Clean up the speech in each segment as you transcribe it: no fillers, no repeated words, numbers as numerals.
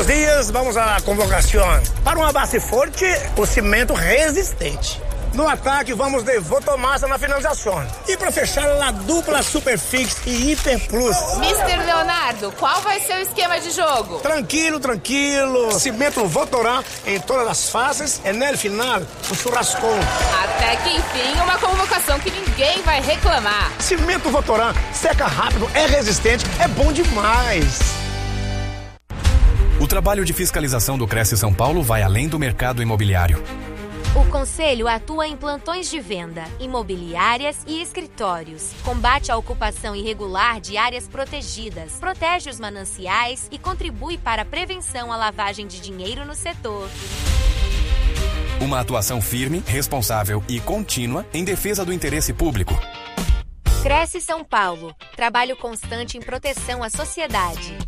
Buenos dias, vamos à convocação. Para uma base forte, o cimento resistente. No ataque, vamos de Votomassa na finalização. E para fechar, a dupla Superfix e Hiper Plus. Mr. Leonardo, qual vai ser o esquema de jogo? Tranquilo. Cimento Votorã em todas as fases e no final, o churrascão. Até que enfim, uma convocação que ninguém vai reclamar. Cimento Votorã seca rápido, é resistente, é bom demais. O trabalho de fiscalização do Cresce São Paulo vai além do mercado imobiliário. O Conselho atua em plantões de venda, imobiliárias e escritórios. Combate a ocupação irregular de áreas protegidas, protege os mananciais e contribui para a prevenção à lavagem de dinheiro no setor. Uma atuação firme, responsável e contínua em defesa do interesse público. Cresce São Paulo. Trabalho constante em proteção à sociedade.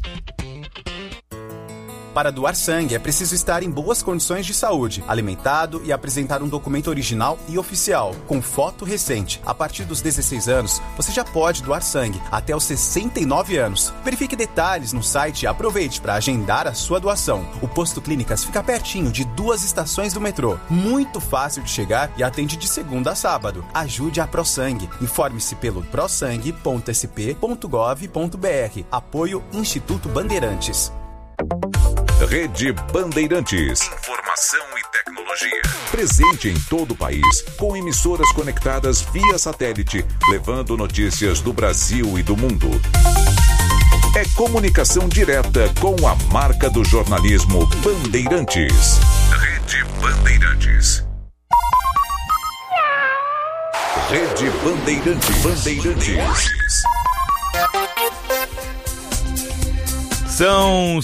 Para doar sangue, é preciso estar em boas condições de saúde, alimentado e apresentar um documento original e oficial, com foto recente. A partir dos 16 anos, você já pode doar sangue, até os 69 anos. Verifique detalhes no site e aproveite para agendar a sua doação. O Posto Clínicas fica pertinho de 2 estações do metrô. Muito fácil de chegar e atende de segunda a sábado. Ajude a ProSangue. Informe-se pelo prosangue.sp.gov.br. Apoio Instituto Bandeirantes. Rede Bandeirantes. Informação e tecnologia. Presente em todo o país, com emissoras conectadas via satélite, levando notícias do Brasil e do mundo. É comunicação direta com a marca do jornalismo Bandeirantes. Rede Bandeirantes. Rede Bandeirantes. São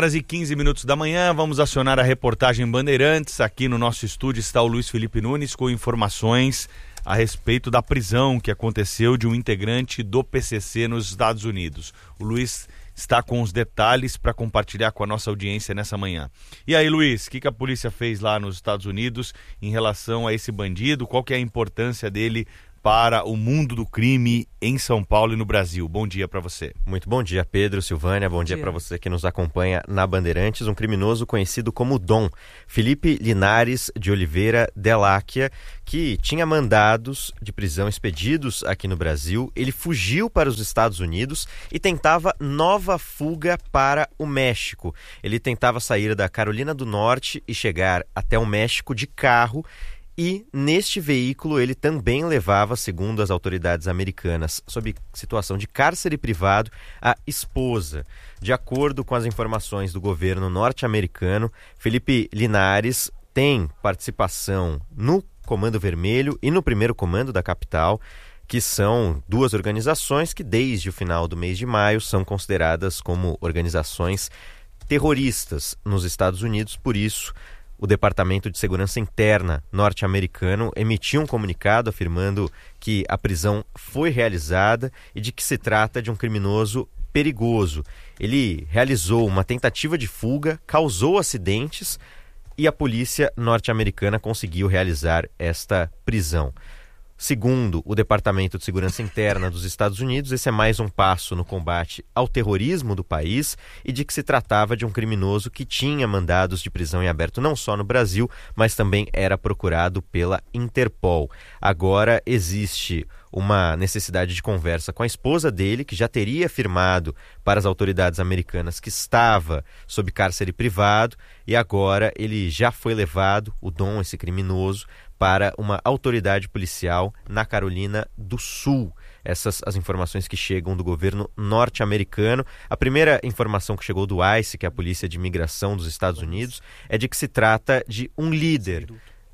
6h15 da manhã, vamos acionar a reportagem Bandeirantes. Aqui no nosso estúdio está o Luiz Felipe Nunes com informações a respeito da prisão que aconteceu de um integrante do PCC nos Estados Unidos. O Luiz está com os detalhes para compartilhar com a nossa audiência nessa manhã. E aí, Luiz, o que a polícia fez lá nos Estados Unidos em relação a esse bandido? Qual que é a importância dele para o mundo do crime em São Paulo e no Brasil? Bom dia para você. Muito bom dia, Pedro, Silvânia. Bom dia para você que nos acompanha na Bandeirantes. Um criminoso conhecido como Dom, Felipe Linares de Oliveira Deláquia, que tinha mandados de prisão expedidos aqui no Brasil. Ele fugiu para os Estados Unidos e tentava nova fuga para o México. Ele tentava sair da Carolina do Norte e chegar até o México de carro. E neste veículo ele também levava, segundo as autoridades americanas, sob situação de cárcere privado, a esposa. De acordo com as informações do governo norte-americano, Felipe Linares tem participação no Comando Vermelho e no Primeiro Comando da capital, que são 2 organizações que desde o final do mês de maio são consideradas como organizações terroristas nos Estados Unidos. Por isso, o Departamento de Segurança Interna norte-americano emitiu um comunicado afirmando que a prisão foi realizada e de que se trata de um criminoso perigoso. Ele realizou uma tentativa de fuga, causou acidentes e a polícia norte-americana conseguiu realizar esta prisão. Segundo o Departamento de Segurança Interna dos Estados Unidos, esse é mais um passo no combate ao terrorismo do país e de que se tratava de um criminoso que tinha mandados de prisão em aberto não só no Brasil, mas também era procurado pela Interpol. Agora existe uma necessidade de conversa com a esposa dele, que já teria afirmado para as autoridades americanas que estava sob cárcere privado, e agora ele já foi levado, o Dom, esse criminoso, para uma autoridade policial na Carolina do Sul. Essas as informações que chegam do governo norte-americano. A primeira informação que chegou do ICE, que é a Polícia de Imigração dos Estados Unidos, é de que se trata de um líder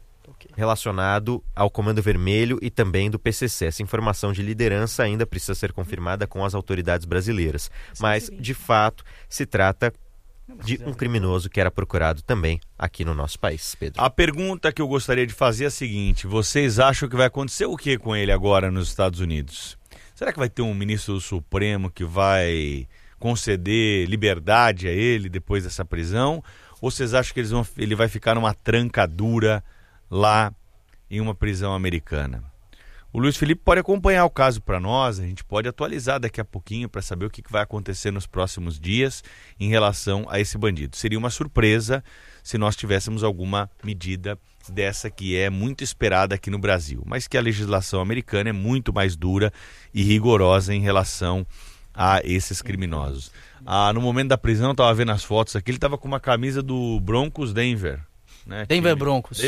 relacionado ao Comando Vermelho e também do PCC. Essa informação de liderança ainda precisa ser confirmada com as autoridades brasileiras. Mas, de fato, se trata de um criminoso que era procurado também aqui no nosso país, Pedro. A pergunta que eu gostaria de fazer é a seguinte: vocês acham que vai acontecer o que com ele agora nos Estados Unidos? Será que vai ter um ministro do Supremo que vai conceder liberdade a ele depois dessa prisão? Ou vocês acham que ele vai ficar numa trancadura lá em uma prisão americana? O Luiz Felipe pode acompanhar o caso para nós, a gente pode atualizar daqui a pouquinho para saber o que vai acontecer nos próximos dias em relação a esse bandido. Seria uma surpresa se nós tivéssemos alguma medida dessa que é muito esperada aqui no Brasil, mas que a legislação americana é muito mais dura e rigorosa em relação a esses criminosos. No momento da prisão, eu estava vendo as fotos aqui, ele estava com uma camisa do Broncos Denver. Né? Denver Broncos,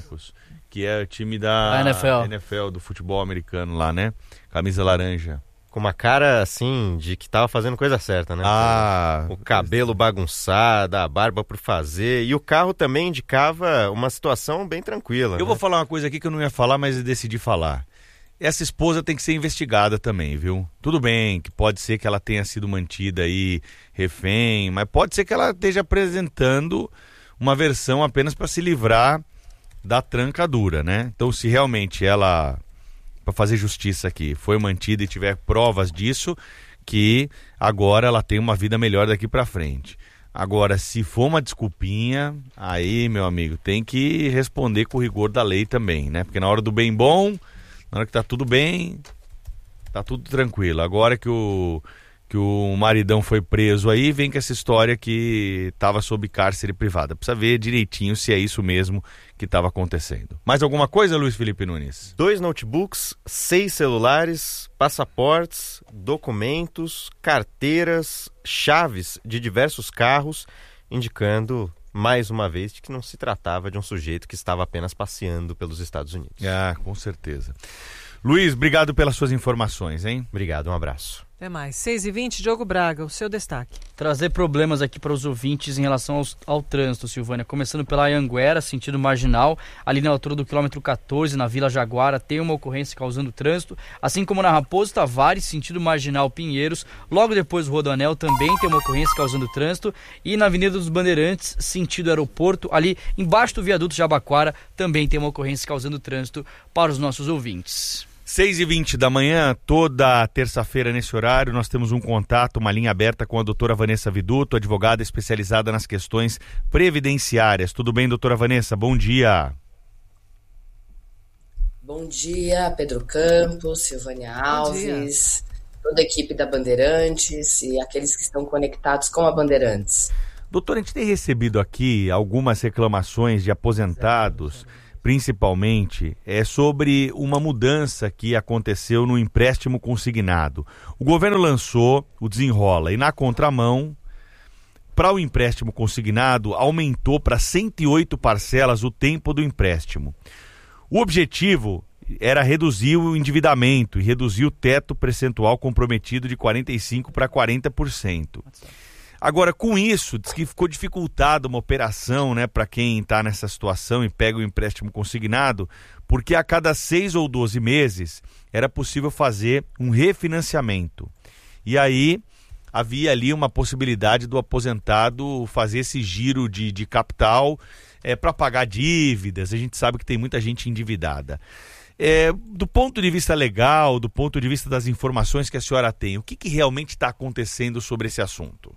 que é o time da NFL, do futebol americano lá, né? Camisa laranja. Com uma cara, assim, de que tava fazendo coisa certa, né? O cabelo bagunçado, a barba por fazer. E o carro também indicava uma situação bem tranquila. Eu vou falar uma coisa aqui que eu não ia falar, mas decidi falar. Essa esposa tem que ser investigada também, viu? Tudo bem que pode ser que ela tenha sido mantida aí refém, mas pode ser que ela esteja apresentando uma versão apenas para se livrar da tranca dura, né? Então, se realmente ela, para fazer justiça aqui, foi mantida e tiver provas disso, que agora ela tem uma vida melhor daqui para frente. Agora, se for uma desculpinha, aí, meu amigo, tem que responder com o rigor da lei também, né? Porque na hora do bem bom, na hora que tá tudo bem, tá tudo tranquilo. Agora que o maridão foi preso aí, vem com essa história que estava sob cárcere privada. Precisa ver direitinho se é isso mesmo que estava acontecendo. Mais alguma coisa, Luiz Felipe Nunes? 2 notebooks, 6 celulares, passaportes, documentos, carteiras, chaves de diversos carros, indicando mais uma vez de que não se tratava de um sujeito que estava apenas passeando pelos Estados Unidos. Com certeza. Luiz, obrigado pelas suas informações, hein? Obrigado, um abraço. Até mais. 6h20, Diogo Braga, o seu destaque. Trazer problemas aqui para os ouvintes em relação ao trânsito, Silvânia. Começando pela Anhanguera, sentido marginal, ali na altura do quilômetro 14, na Vila Jaguara, tem uma ocorrência causando trânsito. Assim como na Raposo Tavares, sentido marginal Pinheiros, logo depois do Rodoanel também tem uma ocorrência causando trânsito. E na Avenida dos Bandeirantes, sentido aeroporto, ali embaixo do viaduto Jabaquara, também tem uma ocorrência causando trânsito para os nossos ouvintes. 6h20 da manhã, toda terça-feira nesse horário, nós temos um contato, uma linha aberta com a doutora Vanessa Viduto, advogada especializada nas questões previdenciárias. Tudo bem, doutora Vanessa? Bom dia. Bom dia, Pedro Campos, Silvânia Alves, toda a equipe da Bandeirantes e aqueles que estão conectados com a Bandeirantes. Doutora, a gente tem recebido aqui algumas reclamações de aposentados, principalmente, sobre uma mudança que aconteceu no empréstimo consignado. O governo lançou o Desenrola e, na contramão, para o empréstimo consignado, aumentou para 108 parcelas o tempo do empréstimo. O objetivo era reduzir o endividamento e reduzir o teto percentual comprometido de 45% para 40%. Agora, com isso, diz que ficou dificultada uma operação, né, para quem está nessa situação e pega o empréstimo consignado, porque a cada 6 ou 12 meses era possível fazer um refinanciamento. E aí havia ali uma possibilidade do aposentado fazer esse giro de capital para pagar dívidas. A gente sabe que tem muita gente endividada. Do ponto de vista legal, do ponto de vista das informações que a senhora tem, o que realmente está acontecendo sobre esse assunto?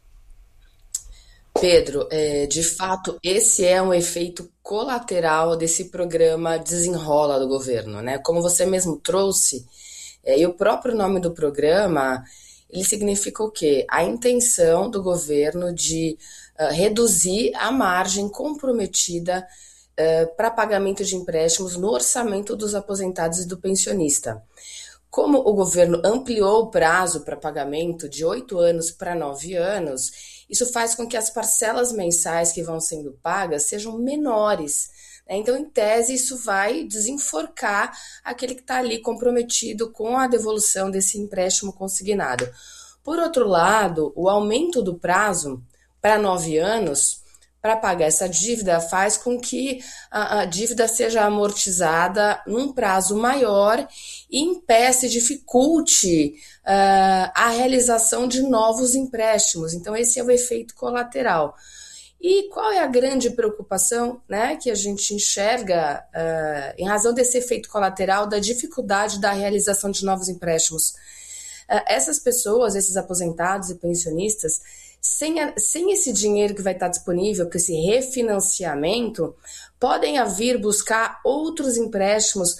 Pedro, de fato, esse é um efeito colateral desse programa Desenrola do governo, né? Como você mesmo trouxe, e o próprio nome do programa, ele significa o quê? A intenção do governo de reduzir a margem comprometida para pagamento de empréstimos no orçamento dos aposentados e do pensionista. Como o governo ampliou o prazo para pagamento de 8 anos para 9 anos, isso faz com que as parcelas mensais que vão sendo pagas sejam menores. Então, em tese, isso vai desenforcar aquele que está ali comprometido com a devolução desse empréstimo consignado. Por outro lado, o aumento do prazo para 9 anos para pagar essa dívida faz com que a dívida seja amortizada num prazo maior e impeça e dificulte a realização de novos empréstimos. Então, esse é o efeito colateral. E qual é a grande preocupação, né, que a gente enxerga em razão desse efeito colateral da dificuldade da realização de novos empréstimos? Essas pessoas, esses aposentados e pensionistas, sem esse dinheiro que vai estar disponível, com esse refinanciamento, podem vir buscar outros empréstimos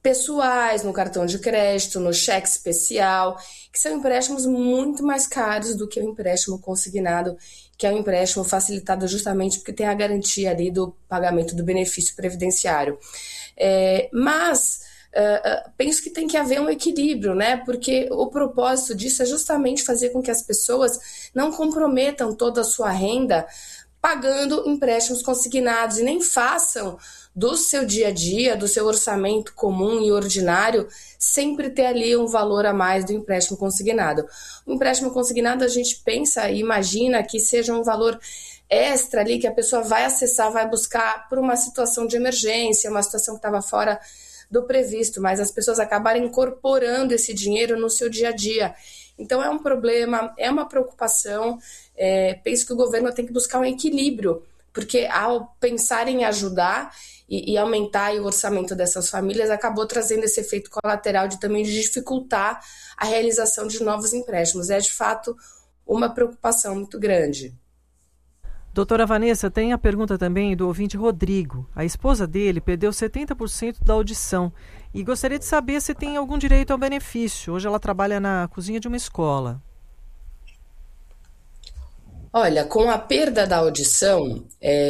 pessoais, no cartão de crédito, no cheque especial, que são empréstimos muito mais caros do que o empréstimo consignado, que é um empréstimo facilitado justamente porque tem a garantia ali do pagamento do benefício previdenciário. Mas penso que tem que haver um equilíbrio, né? Porque o propósito disso é justamente fazer com que as pessoas não comprometam toda a sua renda pagando empréstimos consignados e nem façam do seu dia a dia, do seu orçamento comum e ordinário, sempre ter ali um valor a mais do empréstimo consignado. O empréstimo consignado a gente pensa e imagina que seja um valor extra ali que a pessoa vai acessar, vai buscar por uma situação de emergência, uma situação que estava fora do previsto, mas as pessoas acabarem incorporando esse dinheiro no seu dia a dia. Então é um problema, é uma preocupação, penso que o governo tem que buscar um equilíbrio, porque ao pensar em ajudar e aumentar o orçamento dessas famílias, acabou trazendo esse efeito colateral de também dificultar a realização de novos empréstimos. É de fato uma preocupação muito grande. Doutora Vanessa, tem a pergunta também do ouvinte Rodrigo. A esposa dele perdeu 70% da audição e gostaria de saber se tem algum direito ao benefício. Hoje ela trabalha na cozinha de uma escola. Olha, com a perda da audição,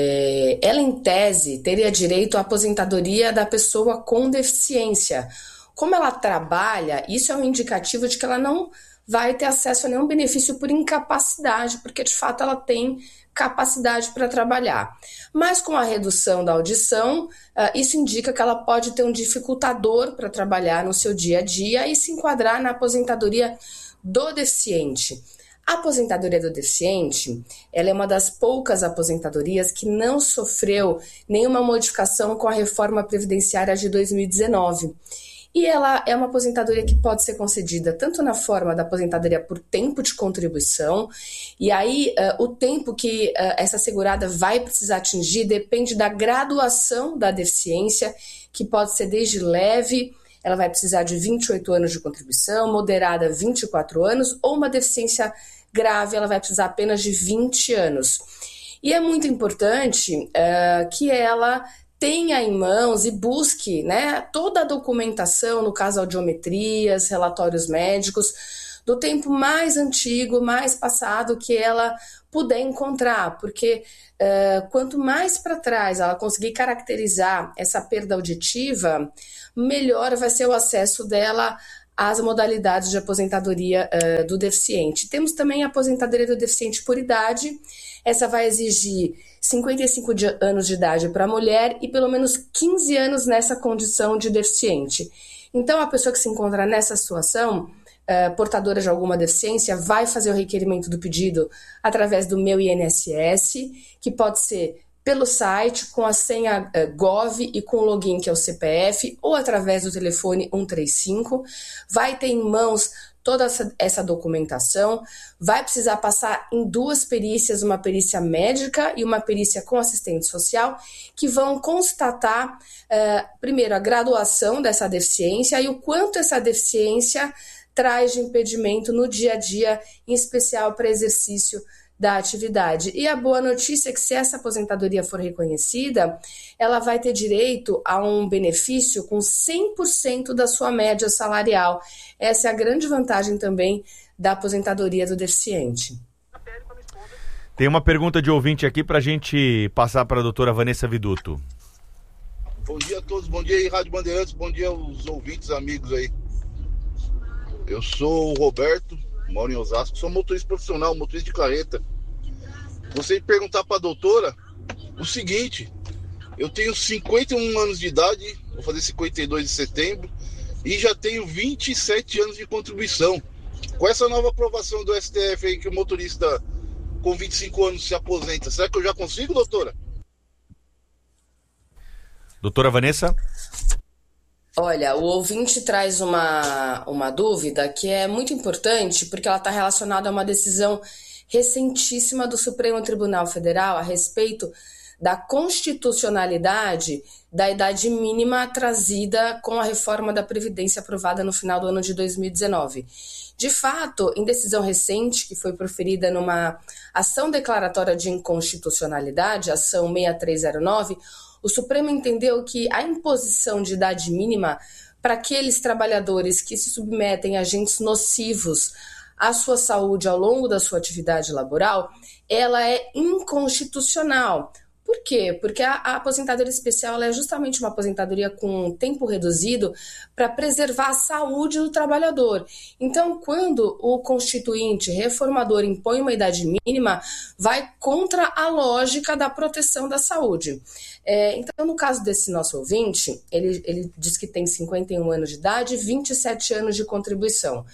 ela em tese teria direito à aposentadoria da pessoa com deficiência. Como ela trabalha, isso é um indicativo de que ela não vai ter acesso a nenhum benefício por incapacidade, porque de fato ela tem capacidade para trabalhar. Mas com a redução da audição, isso indica que ela pode ter um dificultador para trabalhar no seu dia a dia e se enquadrar na aposentadoria do deficiente. A aposentadoria do deficiente, ela é uma das poucas aposentadorias que não sofreu nenhuma modificação com a reforma previdenciária de 2019. E ela é uma aposentadoria que pode ser concedida tanto na forma da aposentadoria por tempo de contribuição, e aí o tempo que essa segurada vai precisar atingir depende da graduação da deficiência, que pode ser desde leve, ela vai precisar de 28 anos de contribuição, moderada 24 anos, ou uma deficiência grave, ela vai precisar apenas de 20 anos. E é muito importante que ela tenha em mãos e busque, né, toda a documentação, no caso audiometrias, relatórios médicos, do tempo mais antigo, mais passado que ela puder encontrar, porque quanto mais para trás ela conseguir caracterizar essa perda auditiva, melhor vai ser o acesso dela às modalidades de aposentadoria do deficiente. Temos também a aposentadoria do deficiente por idade. Essa vai exigir 55 anos de idade para a mulher e pelo menos 15 anos nessa condição de deficiente. Então, a pessoa que se encontra nessa situação, portadora de alguma deficiência, vai fazer o requerimento do pedido através do Meu INSS, que pode ser pelo site, com a senha Gov e com o login, que é o CPF, ou através do telefone 135. Vai ter em mãos toda essa documentação, vai precisar passar em 2 perícias, uma perícia médica e uma perícia com assistente social, que vão constatar, primeiro, a graduação dessa deficiência e o quanto essa deficiência traz de impedimento no dia a dia, em especial para exercício da atividade. E a boa notícia é que, se essa aposentadoria for reconhecida, ela vai ter direito a um benefício com 100% da sua média salarial. Essa é a grande vantagem também da aposentadoria do deficiente. Tem uma pergunta de ouvinte aqui para a gente passar para a doutora Vanessa Viduto. Bom dia a todos, bom dia aí, Rádio Bandeirantes, bom dia aos ouvintes, amigos aí. Eu sou o Roberto, moro em Osasco, sou motorista profissional, motorista de carreta. Gostaria de perguntar para a doutora o seguinte: eu tenho 51 anos de idade, vou fazer 52 em setembro, e já tenho 27 anos de contribuição. Com essa nova aprovação do STF aí, que o motorista com 25 anos se aposenta, será que eu já consigo, doutora? Doutora Vanessa? Olha, o ouvinte traz uma dúvida que é muito importante, porque ela está relacionada a uma decisão recentíssima do Supremo Tribunal Federal a respeito da constitucionalidade da idade mínima trazida com a reforma da Previdência aprovada no final do ano de 2019. De fato, em decisão recente, que foi proferida numa ação declaratória de inconstitucionalidade, ação 6309, o Supremo entendeu que a imposição de idade mínima para aqueles trabalhadores que se submetem a agentes nocivos à sua saúde ao longo da sua atividade laboral, ela é inconstitucional. Por quê? Porque a aposentadoria especial ela é justamente uma aposentadoria com tempo reduzido para preservar a saúde do trabalhador. Então, quando o constituinte reformador impõe uma idade mínima, vai contra a lógica da proteção da saúde. Então, no caso desse nosso ouvinte, ele diz que tem 51 anos de idade e 27 anos de contribuição.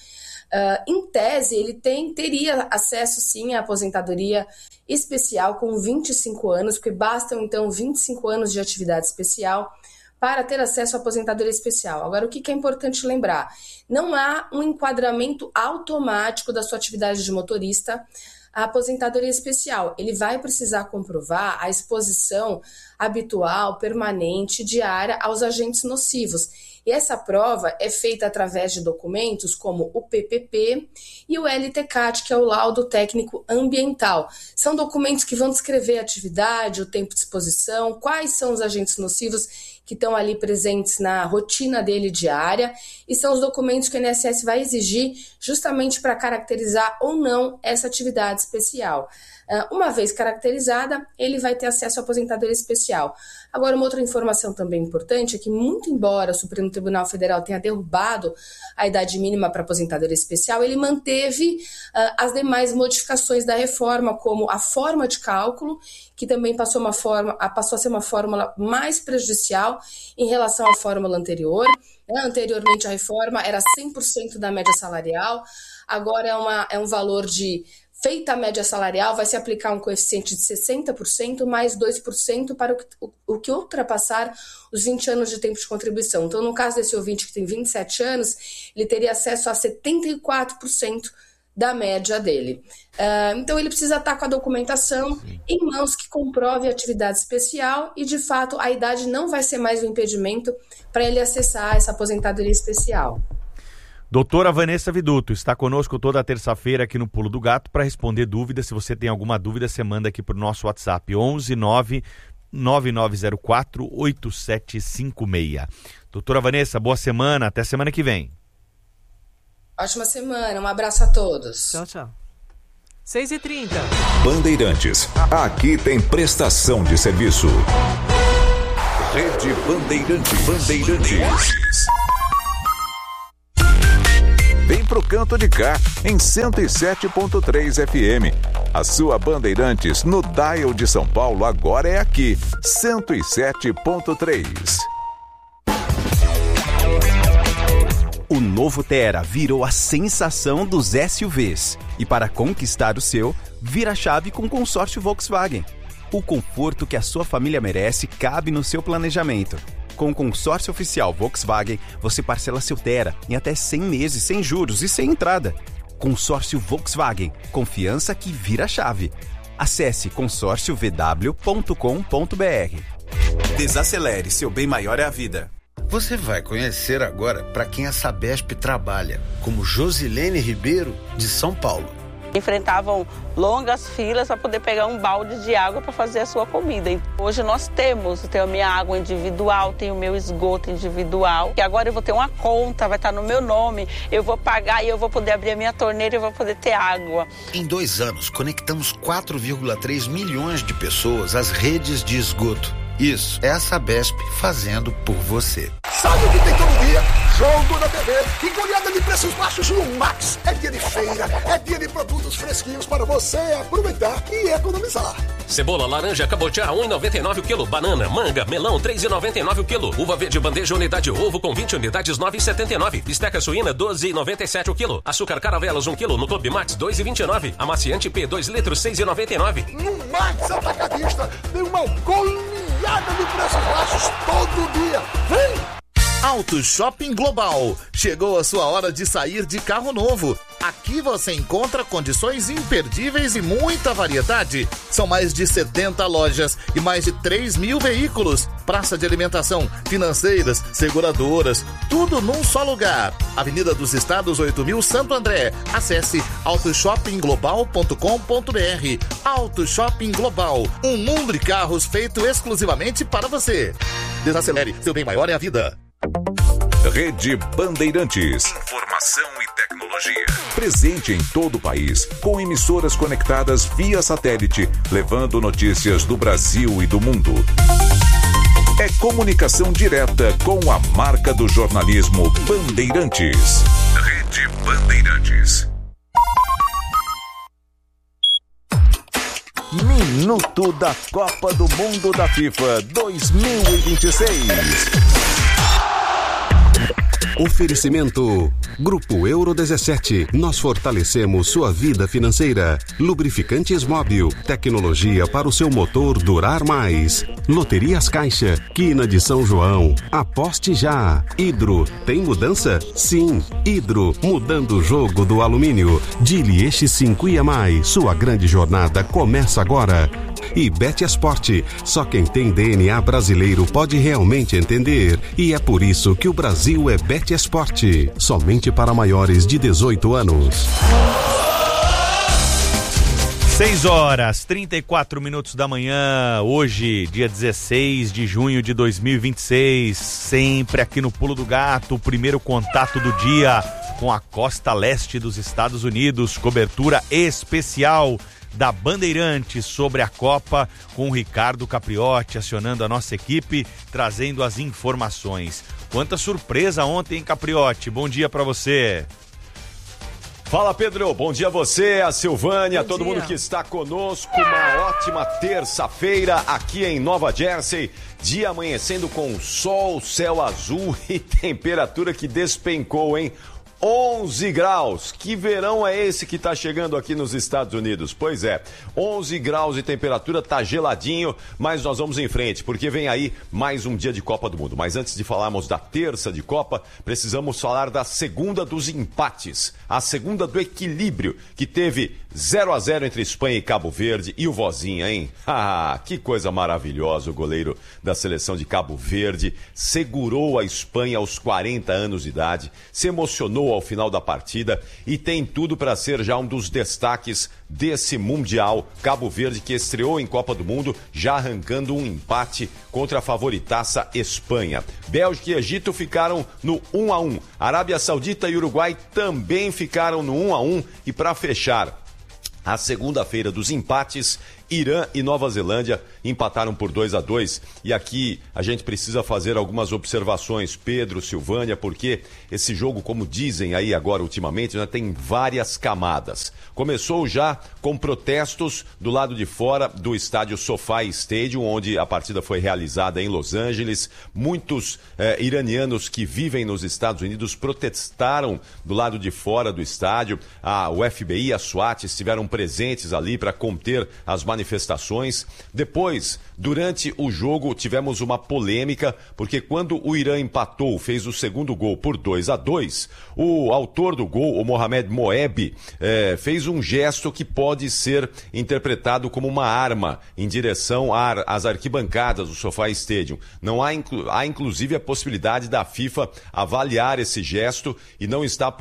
Em tese, ele teria acesso, sim, à aposentadoria especial com 25 anos, porque bastam, então, 25 anos de atividade especial para ter acesso à aposentadoria especial. Agora, o que é importante lembrar? Não há um enquadramento automático da sua atividade de motorista à aposentadoria especial. Ele vai precisar comprovar a exposição habitual, permanente, diária aos agentes nocivos. E essa prova é feita através de documentos como o PPP e o LTCAT, que é o laudo técnico ambiental. São documentos que vão descrever a atividade, o tempo de exposição, quais são os agentes nocivos que estão ali presentes na rotina dele diária, e são os documentos que o INSS vai exigir justamente para caracterizar ou não essa atividade especial. Uma vez caracterizada, ele vai ter acesso à aposentadoria especial. Agora, uma outra informação também importante é que, muito embora o Supremo Tribunal Federal tenha derrubado a idade mínima para aposentadoria especial, ele manteve as demais modificações da reforma, como a forma de cálculo, que também passou a ser uma fórmula mais prejudicial em relação à fórmula anterior. Anteriormente, a reforma era 100% da média salarial, agora é um valor de... Feita a média salarial, vai se aplicar um coeficiente de 60% mais 2% para o que ultrapassar os 20 anos de tempo de contribuição. Então, no caso desse ouvinte que tem 27 anos, ele teria acesso a 74% da média dele. Então, ele precisa estar com a documentação em mãos que comprove a atividade especial e, de fato, a idade não vai ser mais um impedimento para ele acessar essa aposentadoria especial. Doutora Vanessa Viduto está conosco toda terça-feira aqui no Pulo do Gato para responder dúvidas. Se você tem alguma dúvida, você manda aqui para o nosso WhatsApp 11 9904 8756. Doutora Vanessa, boa semana, até semana que vem. Ótima semana, um abraço a todos. Tchau, tchau. 6h30. Bandeirantes, aqui tem prestação de serviço. Rede Bandeirantes. Vem pro Canto de Cá, em 107.3 FM. A sua Bandeirantes no dial de São Paulo agora é aqui, 107.3. O novo Tera virou a sensação dos SUVs. E para conquistar o seu, vira a chave com o consórcio Volkswagen. O conforto que a sua família merece cabe no seu planejamento. Com o consórcio oficial Volkswagen, você parcela seu Tera em até 100 meses sem juros e sem entrada. Consórcio Volkswagen. Confiança que vira a chave. Acesse consórciovw.com.br. Desacelere, seu bem maior é a vida. Você vai conhecer agora para quem a Sabesp trabalha, como Josilene Ribeiro, de São Paulo. Enfrentavam longas filas para poder pegar um balde de água para fazer a sua comida. Hoje nós tenho a minha água individual, tenho o meu esgoto individual. E agora eu vou ter uma conta, vai estar no meu nome, eu vou pagar e eu vou poder abrir a minha torneira e eu vou poder ter água. Em 2 anos, conectamos 4,3 milhões de pessoas às redes de esgoto. Isso é a Sabesp fazendo por você. Sabe o que tem todo dia? Jogo da TV e goleada de preços baixos no Max. É dia de feira, é dia de produtos fresquinhos para você aproveitar e economizar. Cebola, laranja, cabotiá, 1,99 o quilo. Banana, manga, melão, 3,99 o quilo. Uva verde, bandeja, unidade ovo com 20 unidades, 9,79. Bisteca suína, 12,97 o quilo. Açúcar caravelas, 1 quilo. No Clube Max, 2,29. Amaciante P, 2 litros, 6,99. No Max Atacadista tem uma goleada de preços baixos todo dia. Vem! Auto Shopping Global. Chegou a sua hora de sair de carro novo. Aqui você encontra condições imperdíveis e muita variedade. São mais de 70 lojas e mais de 3 mil veículos. Praça de alimentação, financeiras, seguradoras, tudo num só lugar. Avenida dos Estados 8000 Santo André. Acesse autoshoppingglobal.com.br. Auto Shopping Global. Um mundo de carros feito exclusivamente para você. Desacelere, seu bem maior é a vida. Rede Bandeirantes. Informação e tecnologia. Presente em todo o país, com emissoras conectadas via satélite, levando notícias do Brasil e do mundo. É comunicação direta com a marca do jornalismo Bandeirantes. Rede Bandeirantes. Minuto da Copa do Mundo da FIFA 2026. Oferecimento Grupo Euro 17. Nós fortalecemos sua vida financeira. Lubrificantes Móbil. Tecnologia para o seu motor durar mais. Loterias Caixa. Quina de São João. Aposte já. Hidro. Tem mudança? Sim. Hidro. Mudando o jogo do alumínio. Dilieste 5 e mais. Sua grande jornada começa agora. E Bet Esporte. Só quem tem DNA brasileiro pode realmente entender. E é por isso que o Brasil é Bet Esporte. Somente para maiores de 18 anos. 6h34 da manhã, hoje, dia 16 de junho de 2026, sempre aqui no Pulo do Gato, o primeiro contato do dia com a costa leste dos Estados Unidos, cobertura especial da Bandeirantes sobre a Copa, com o Ricardo Capriotti acionando a nossa equipe, trazendo as informações. Quanta surpresa ontem, Capriotti, bom dia pra você. Fala, Pedro, bom dia a você, a Silvânia, a todo mundo que está conosco, uma ótima terça-feira aqui em Nova Jersey, dia amanhecendo com sol, céu azul e temperatura que despencou, hein? 11 graus, que verão é esse que tá chegando aqui nos Estados Unidos? Pois é, 11 graus de temperatura, tá geladinho, mas nós vamos em frente, porque vem aí mais um dia de Copa do Mundo. Mas antes de falarmos da terça de Copa, precisamos falar da segunda dos empates, a segunda do equilíbrio, que teve 0-0 entre Espanha e Cabo Verde, e o Vozinha, hein? Que coisa maravilhosa, o goleiro da seleção de Cabo Verde segurou a Espanha aos 40 anos de idade, se emocionou ao final da partida e tem tudo para ser já um dos destaques desse Mundial. Cabo Verde que estreou em Copa do Mundo já arrancando um empate contra a favoritaça Espanha. Bélgica e Egito ficaram no 1-1. Arábia Saudita e Uruguai também ficaram no 1-1 e para fechar a segunda-feira dos empates, Irã e Nova Zelândia empataram por 2-2. E aqui a gente precisa fazer algumas observações, Pedro, Silvânia, porque esse jogo, como dizem aí agora ultimamente, já tem várias camadas. Começou já com protestos do lado de fora do estádio SoFi Stadium, onde a partida foi realizada em Los Angeles. Muitos iranianos que vivem nos Estados Unidos protestaram do lado de fora do estádio. O FBI e a SWAT estiveram presentes ali para conter as manifestações. Depois, durante o jogo, tivemos uma polêmica, porque quando o Irã empatou, fez o segundo gol por 2-2, o autor do gol, o Mohamed Moeb, fez um gesto que pode ser interpretado como uma arma em direção às arquibancadas do SoFi Stadium. Não há inclusive a possibilidade da FIFA avaliar esse gesto e não está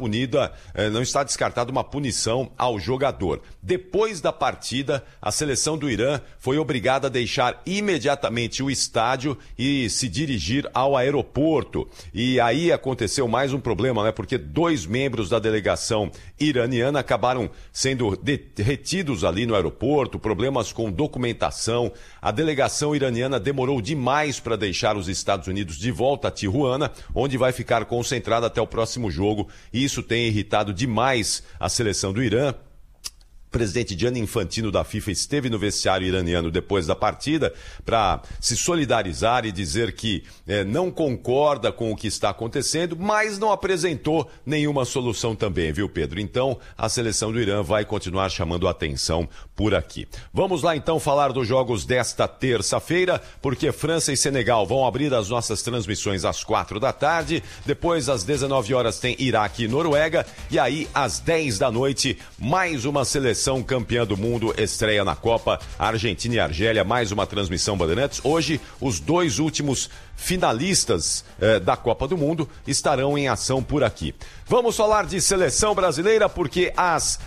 descartada uma punição ao jogador. Depois da partida, a seleção do Irã foi obrigada a deixar imediatamente o estádio e se dirigir ao aeroporto. E aí aconteceu mais um problema, né? Porque 2 membros da delegação iraniana acabaram sendo retidos ali no aeroporto, problemas com documentação. A delegação iraniana demorou demais para deixar os Estados Unidos de volta a Tijuana, onde vai ficar concentrada até o próximo jogo. E isso tem irritado demais a seleção do Irã. O presidente Gianni Infantino da FIFA esteve no vestiário iraniano depois da partida para se solidarizar e dizer que não concorda com o que está acontecendo, mas não apresentou nenhuma solução também, viu, Pedro? Então, a seleção do Irã vai continuar chamando a atenção por aqui. Vamos lá, então, falar dos jogos desta terça-feira, porque França e Senegal vão abrir as nossas transmissões às 4 da tarde, depois, às 19 horas, tem Iraque e Noruega, e aí, às 10 da noite, mais uma seleção campeã do mundo estreia na Copa, Argentina e Argélia, mais uma transmissão Bandeirantes. Hoje, os 2 últimos finalistas da Copa do Mundo estarão em ação por aqui. Vamos falar de seleção brasileira, porque às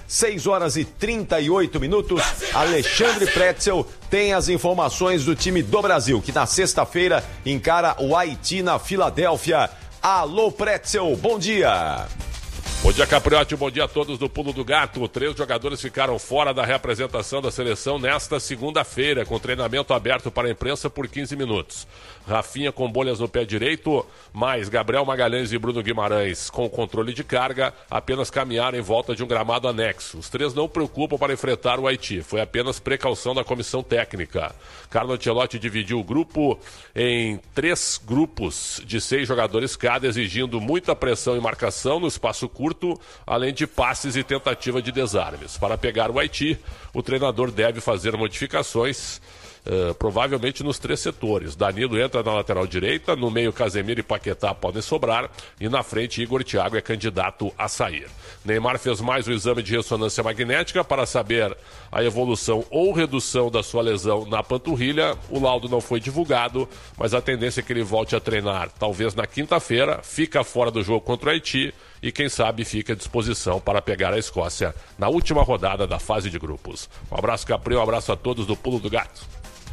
6h38, Alexandre Pretzel tem as informações do time do Brasil, que na sexta-feira encara o Haiti na Filadélfia. Alô, Pretzel, bom dia. Bom dia, Capriotti, bom dia a todos do Pulo do Gato. 3 jogadores ficaram fora da reapresentação da seleção nesta segunda-feira, com treinamento aberto para a imprensa por 15 minutos. Rafinha com bolhas no pé direito, mais Gabriel Magalhães e Bruno Guimarães com controle de carga, apenas caminharam em volta de um gramado anexo. Os 3 não preocupam para enfrentar o Haiti, foi apenas precaução da comissão técnica. Carlo Ancelotti dividiu o grupo em 3 grupos de 6 jogadores cada, exigindo muita pressão e marcação no espaço curto, além de passes e tentativa de desarmes. Para pegar o Haiti, o treinador deve fazer modificações, provavelmente nos 3 setores. Danilo entra na lateral direita, no meio Casemiro e Paquetá podem sobrar, e na frente Igor Thiago é candidato a sair. Neymar fez mais um exame de ressonância magnética para saber a evolução ou redução da sua lesão na panturrilha. O laudo não foi divulgado, mas a tendência é que ele volte a treinar talvez na quinta-feira, fica fora do jogo contra o Haiti e quem sabe fica à disposição para pegar a Escócia na última rodada da fase de grupos. Um abraço, Capri, um abraço a todos do Pulo do Gato.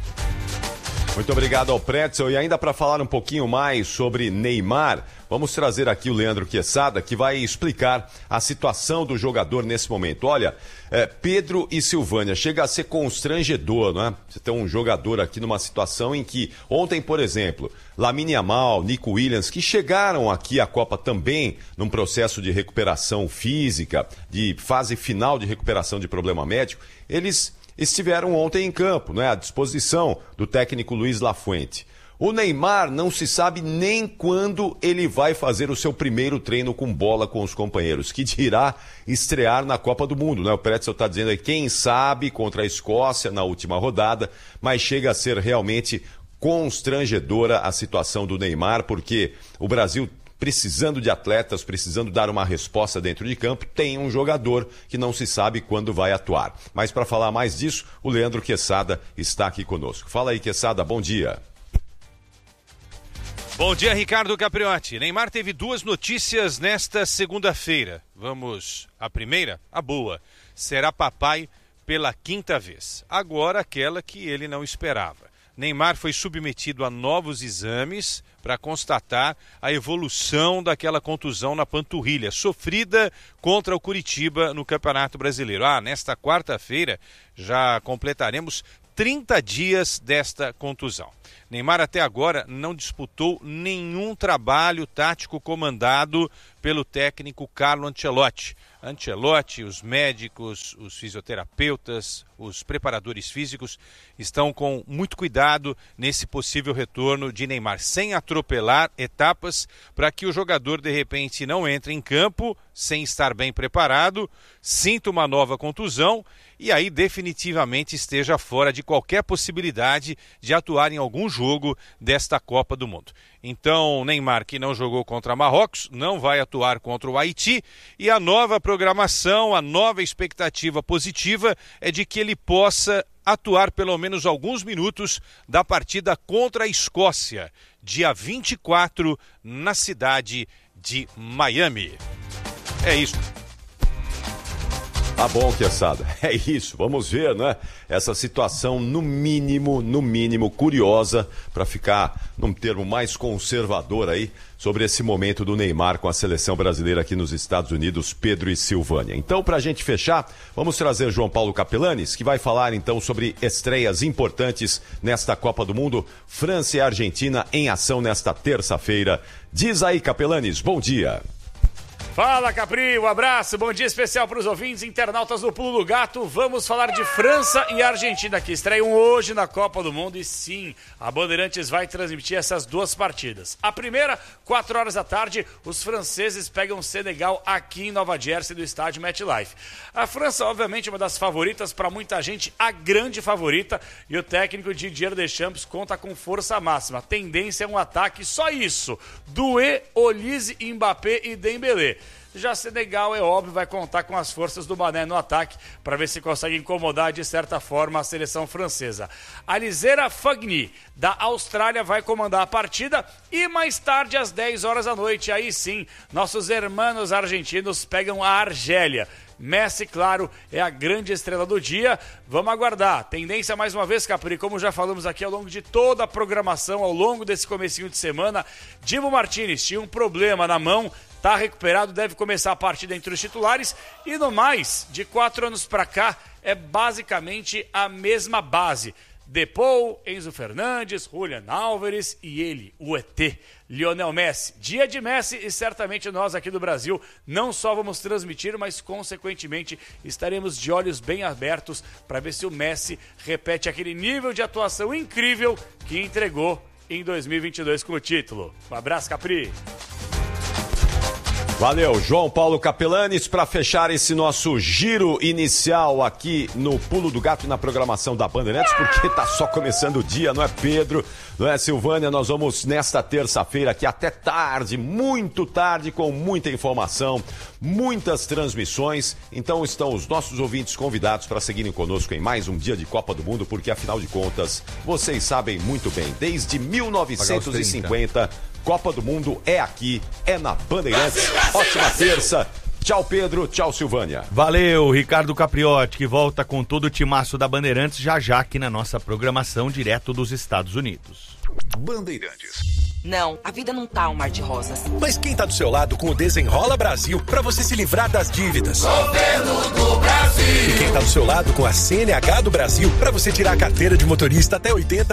Muito obrigado ao Pretzel. E ainda para falar um pouquinho mais sobre Neymar, vamos trazer aqui o Leandro Quesada, que vai explicar a situação do jogador nesse momento. Olha, Pedro e Silvânia, chega a ser constrangedor, não é? Você tem um jogador aqui numa situação em que ontem, por exemplo, Lamine Yamal, Nico Williams, que chegaram aqui à Copa também num processo de recuperação física, de fase final de recuperação de problema médico, eles estiveram ontem em campo, não é? À disposição do técnico Luiz Lafuente. O Neymar não se sabe nem quando ele vai fazer o seu primeiro treino com bola com os companheiros, que dirá estrear na Copa do Mundo, né? O Pretzel está dizendo aí, quem sabe, contra a Escócia na última rodada, mas chega a ser realmente constrangedora a situação do Neymar, porque o Brasil, precisando de atletas, precisando dar uma resposta dentro de campo, tem um jogador que não se sabe quando vai atuar. Mas para falar mais disso, o Leandro Quesada está aqui conosco. Fala aí, Quesada, bom dia. Bom dia, Ricardo Capriotti. Neymar teve 2 notícias nesta segunda-feira. Vamos à primeira, a boa. Será papai pela 5ª vez. Agora aquela que ele não esperava. Neymar foi submetido a novos exames para constatar a evolução daquela contusão na panturrilha, sofrida contra o Curitiba no Campeonato Brasileiro. Nesta quarta-feira já completaremos 30 dias desta contusão. Neymar até agora não disputou nenhum trabalho tático comandado pelo técnico Carlo Ancelotti. Ancelotti, os médicos, os fisioterapeutas, os preparadores físicos estão com muito cuidado nesse possível retorno de Neymar, sem atropelar etapas para que o jogador de repente não entre em campo sem estar bem preparado, sinta uma nova contusão e aí definitivamente esteja fora de qualquer possibilidade de atuar em algum jogo desta Copa do Mundo. Então, Neymar, que não jogou contra Marrocos, não vai atuar contra o Haiti e a nova programação, a nova expectativa positiva é de que ele possa atuar pelo menos alguns minutos da partida contra a Escócia, dia 24, na cidade de Miami. É isso. Tá bom, Quesada. É isso. Vamos ver, né? Essa situação, no mínimo, curiosa, para ficar num termo mais conservador aí, sobre esse momento do Neymar com a seleção brasileira aqui nos Estados Unidos, Pedro e Silvânia. Então, para a gente fechar, vamos trazer João Paulo Capelanes, que vai falar então sobre estreias importantes nesta Copa do Mundo. França e Argentina em ação nesta terça-feira. Diz aí, Capelanes, bom dia. Fala, Capri, um abraço, bom dia especial para os ouvintes internautas do Pulo do Gato. Vamos falar de França e Argentina, que estreiam hoje na Copa do Mundo. E sim, a Bandeirantes vai transmitir essas 2 partidas. A primeira, 4 horas da tarde, os franceses pegam Senegal aqui em Nova Jersey, do estádio MetLife. A França, obviamente, é uma das favoritas, para muita gente, a grande favorita. E o técnico Didier Deschamps conta com força máxima. A tendência é um ataque, só isso. Doué, Olise, Mbappé e Dembélé. Já Senegal, é óbvio, vai contar com as forças do Mané no ataque para ver se consegue incomodar de certa forma a seleção francesa. Alizera Fagni, da Austrália, vai comandar a partida e mais tarde, às 10 horas da noite, aí sim, nossos hermanos argentinos pegam a Argélia. Messi, claro, é a grande estrela do dia. Vamos aguardar. Tendência mais uma vez, Capri, como já falamos aqui ao longo de toda a programação, ao longo desse comecinho de semana, Dibu Martínez tinha um problema na mão, tá recuperado, deve começar a partida entre os titulares. E no mais, de 4 anos para cá, é basicamente a mesma base. Depou, Enzo Fernandes, Julian Álvares e ele, o ET, Lionel Messi. Dia de Messi e certamente nós aqui do Brasil não só vamos transmitir, mas consequentemente estaremos de olhos bem abertos para ver se o Messi repete aquele nível de atuação incrível que entregou em 2022 com o título. Um abraço, Capri. Valeu, João Paulo Capelanes, para fechar esse nosso giro inicial aqui no Pulo do Gato e na programação da Bandeirantes, porque tá só começando o dia, não é, Pedro? Não é, Silvânia? Nós vamos nesta terça-feira aqui até tarde, muito tarde, com muita informação, muitas transmissões. Então estão os nossos ouvintes convidados para seguirem conosco em mais um dia de Copa do Mundo, porque afinal de contas, vocês sabem muito bem, desde 1950... Copa do Mundo é aqui, é na Bandeirantes. Ótima terça. Tchau, Pedro. Tchau, Silvânia. Valeu, Ricardo Capriotti, que volta com todo o timaço da Bandeirantes já aqui na nossa programação direto dos Estados Unidos. Bandeirantes. Não, a vida não tá um mar de rosas. Mas quem tá do seu lado com o Desenrola Brasil pra você se livrar das dívidas? Governo do Brasil. E quem tá do seu lado com a CNH do Brasil pra você tirar a carteira de motorista até 80